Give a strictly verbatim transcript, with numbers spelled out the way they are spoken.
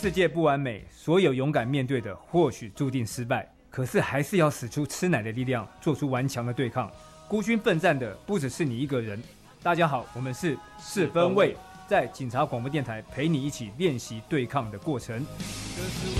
世界不完美，所有勇敢面对的或许注定失败，可是还是要使出吃奶的力量，做出顽强的对抗。孤军奋战的不只是你一个人。大家好，我们是四分卫，在警察广播电台陪你一起练习对抗的过程。这是